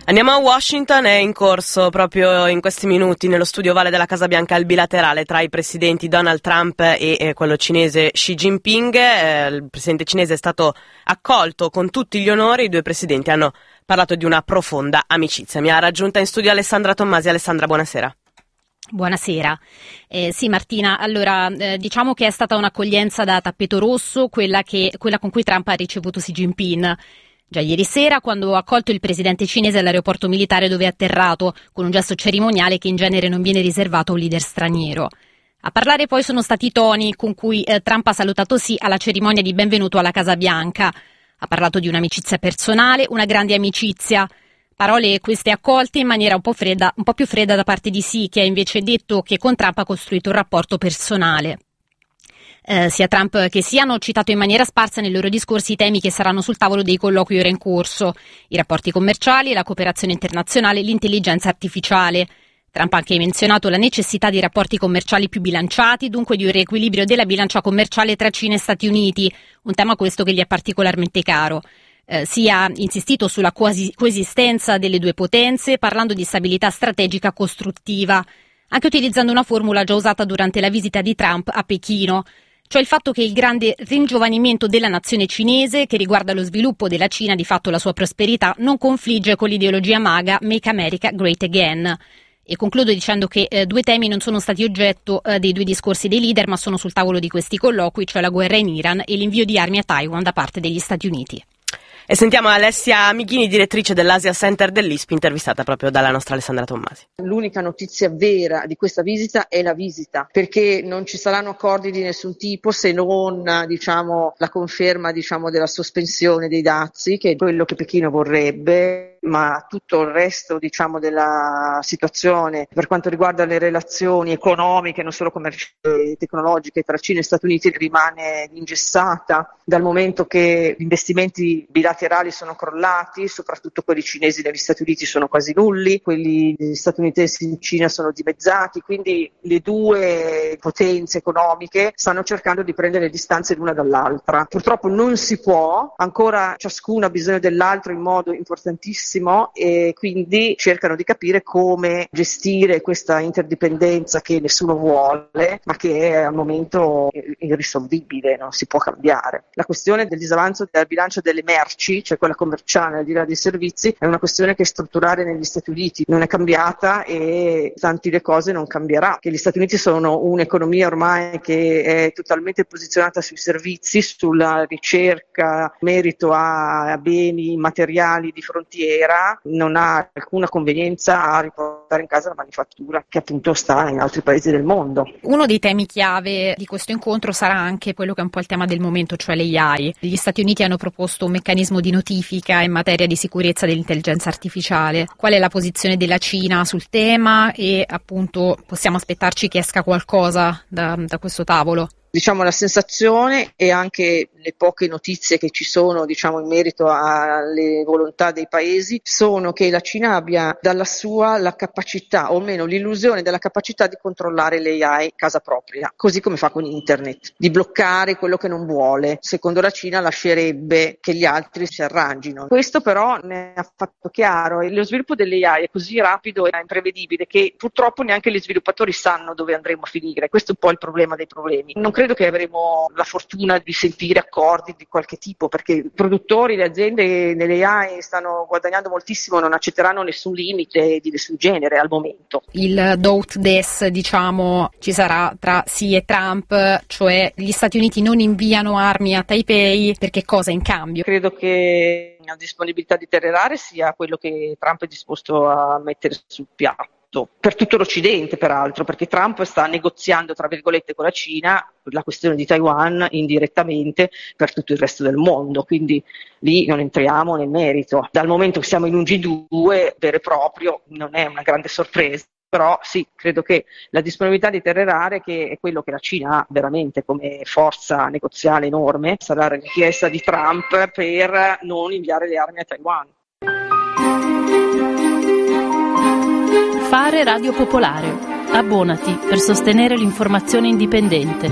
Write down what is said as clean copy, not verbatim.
Andiamo a Washington, è in corso proprio in questi minuti nello studio ovale della Casa Bianca il bilaterale tra i presidenti Donald Trump e quello cinese Xi Jinping. Il presidente cinese è stato accolto con tutti gli onori, i due presidenti hanno parlato di una profonda amicizia. Mi ha raggiunta in studio Alessandra Tommasi. Alessandra, buonasera. Buonasera. Sì, Martina, allora diciamo che è stata un'accoglienza da tappeto rosso quella con cui Trump ha ricevuto Xi Jinping. Già ieri sera, quando ha accolto il presidente cinese all'aeroporto militare dove è atterrato, con un gesto cerimoniale che in genere non viene riservato a un leader straniero. A parlare poi sono stati i toni con cui Trump ha salutato Xi alla cerimonia di benvenuto alla Casa Bianca. Ha parlato di un'amicizia personale, una grande amicizia. Parole queste accolte in maniera un po' più fredda da parte di Xi, che ha invece detto che con Trump ha costruito un rapporto personale. Sia Trump che Xi hanno citato in maniera sparsa nei loro discorsi i temi che saranno sul tavolo dei colloqui ora in corso: i rapporti commerciali, la cooperazione internazionale, l'intelligenza artificiale. Trump ha anche menzionato la necessità di rapporti commerciali più bilanciati, dunque di un riequilibrio della bilancia commerciale tra Cina e Stati Uniti, un tema questo che gli è particolarmente caro. Xi ha insistito sulla coesistenza delle due potenze, parlando di stabilità strategica costruttiva, anche utilizzando una formula già usata durante la visita di Trump a Pechino, cioè il fatto che il grande ringiovanimento della nazione cinese, che riguarda lo sviluppo della Cina, di fatto la sua prosperità, non confligge con l'ideologia MAGA, Make America Great Again. E concludo dicendo che due temi non sono stati oggetto dei due discorsi dei leader, ma sono sul tavolo di questi colloqui, cioè la guerra in Iran e l'invio di armi a Taiwan da parte degli Stati Uniti. E sentiamo Alessia Michini, direttrice dell'Asia Center dell'ISP, intervistata proprio dalla nostra Alessandra Tommasi. L'unica notizia vera di questa visita è la visita, perché non ci saranno accordi di nessun tipo se non la conferma della sospensione dei dazi, che è quello che Pechino vorrebbe, ma tutto il resto della situazione per quanto riguarda le relazioni economiche, non solo commerciali e tecnologiche, tra Cina e Stati Uniti rimane ingessata, dal momento che gli investimenti bilaterali sono crollati, soprattutto quelli cinesi negli Stati Uniti sono quasi nulli, quelli statunitensi in Cina sono dimezzati, quindi le due potenze economiche stanno cercando di prendere distanze l'una dall'altra. Purtroppo non si può, ancora ciascuno ha bisogno dell'altro in modo importantissimo e quindi cercano di capire come gestire questa interdipendenza che nessuno vuole, ma che è al momento irrisolvibile, non si può cambiare. La questione del disavanzo della bilancia delle merci, cioè quella commerciale al di là dei servizi, è una questione che è strutturale negli Stati Uniti, non è cambiata e tanti le cose non cambierà, che gli Stati Uniti sono un'economia ormai che è totalmente posizionata sui servizi, sulla ricerca, merito a beni materiali di frontiera, non ha alcuna convenienza a riportare in casa la manifattura che appunto sta in altri paesi del mondo. Uno dei temi chiave di questo incontro sarà anche quello che è un po' il tema del momento, cioè l'AI. Gli Stati Uniti hanno proposto un meccanismo di notifica in materia di sicurezza dell'intelligenza artificiale. Qual è la posizione della Cina sul tema e appunto possiamo aspettarci che esca qualcosa da questo tavolo? La sensazione e anche le poche notizie che ci sono, in merito alle volontà dei paesi, sono che la Cina abbia dalla sua la capacità, o meno l'illusione della capacità di controllare l'AI casa propria, così come fa con internet, di bloccare quello che non vuole. Secondo la Cina lascerebbe che gli altri si arrangino. Questo però ne ha fatto chiaro e lo sviluppo dell'AI è così rapido e imprevedibile che purtroppo neanche gli sviluppatori sanno dove andremo a finire. Questo è un po' il problema dei problemi. Non credo che avremo la fortuna di sentire accordi di qualche tipo, perché i produttori, le aziende nelle AI stanno guadagnando moltissimo, non accetteranno nessun limite di nessun genere al momento. Il do-ut des, ci sarà tra Xi e Trump, cioè gli Stati Uniti non inviano armi a Taipei, perché cosa in cambio? Credo che la disponibilità di terrorare sia quello che Trump è disposto a mettere sul piatto. Per tutto l'Occidente peraltro, perché Trump sta negoziando tra virgolette con la Cina la questione di Taiwan indirettamente per tutto il resto del mondo, quindi lì non entriamo nel merito. Dal momento che siamo in un G2 vero e proprio non è una grande sorpresa, però sì, credo che la disponibilità di terre rare, che è quello che la Cina ha veramente come forza negoziale enorme, sarà la richiesta di Trump per non inviare le armi a Taiwan. Fare Radio Popolare. Abbonati per sostenere l'informazione indipendente.